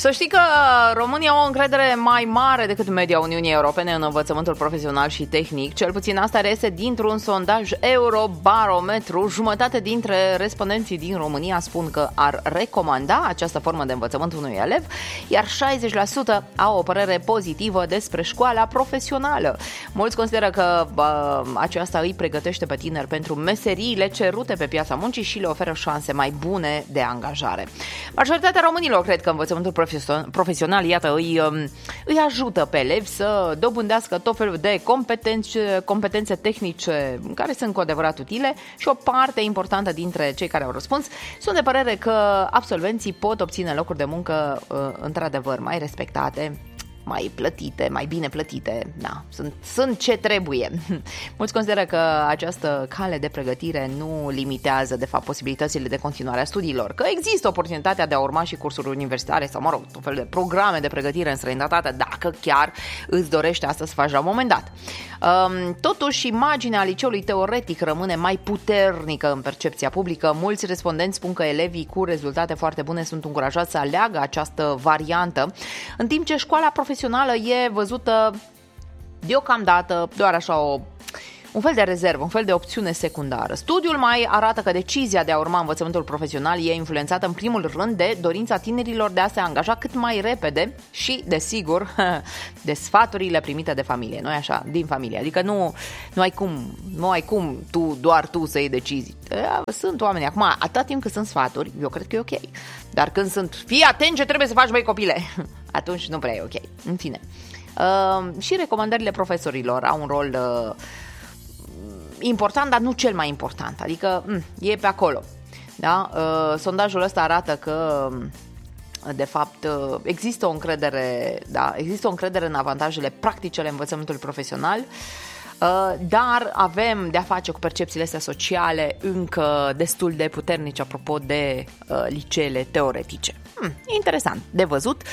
Să știi că România au o încredere mai mare decât media Uniunii Europene în învățământul profesional și tehnic. Cel puțin asta reiese dintr-un sondaj Eurobarometru. Jumătate dintre respondenții din România spun că ar recomanda această formă de învățământ unui elev, iar 60% au o părere pozitivă despre școala profesională. Mulți consideră că aceasta îi pregătește pe tineri pentru meseriile cerute pe piața muncii și le oferă șanse mai bune de angajare. Majoritatea românilor cred că învățământul profesional, iată, îi ajută pe elevi să dobândească tot felul de competențe tehnice care sunt cu adevărat utile și o parte importantă dintre cei care au răspuns sunt de părere că absolvenții pot obține locuri de muncă într-adevăr mai respectate, mai plătite, mai bine plătite, da, sunt ce trebuie. Mulți consideră că această cale de pregătire nu limitează, de fapt, posibilitățile de continuare a studiilor, că există oportunitatea de a urma și cursuri universitare sau, mă rog, tot fel de programe de pregătire în străinătate, dacă chiar îți dorește asta să faci la un moment dat. Totuși, imaginea liceului teoretic rămâne mai puternică în percepția publică. Mulți respondenți spun că elevii cu rezultate foarte bune sunt încurajați să aleagă această variantă, în timp ce școala profesională e văzută deocamdată doar așa un fel de rezervă, un fel de opțiune secundară. Studiul mai arată că decizia de a urma învățământul profesional e influențată în primul rând de dorința tinerilor de a se angaja cât mai repede și, desigur, de sfaturile primite de familie, nu-i așa? Din familie. Adică nu ai cum doar tu să iei decizii. Sunt oameni acum, atât timp cât sunt sfaturi, eu cred că e ok. Dar când sunt, fii atent ce trebuie să faci, băi copile, atunci nu prea e ok. În fine. Și recomandările profesorilor au un rol important, dar nu cel mai important. Adică e pe acolo. Da? Sondajul ăsta arată că de fapt există o încredere, da? Există o încredere în avantajele practice ale învățământului profesional, dar avem de-a face cu percepțiile astea sociale încă destul de puternice apropo de liceele teoretice. Interesant de văzut,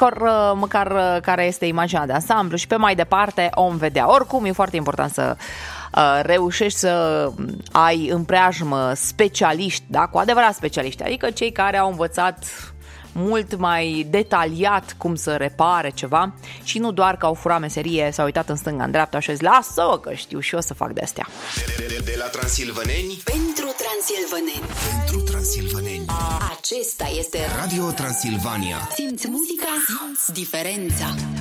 măcar care este imaginea de ansamblu și pe mai departe o vom vedea. Oricum e foarte important să reușești să ai în preajmă specialiști, da? Cu adevărat specialiști, adică cei care au învățat mult mai detaliat cum să repare ceva și nu doar că au furat meserie, s-au uitat în stânga, în dreapta și zis, lasă-o că știu și eu să fac de-astea. De la transilvaneni pentru transilvaneni. Pentru transilvaneni. Acesta este Radio Transilvania. Simți muzica, simți diferența.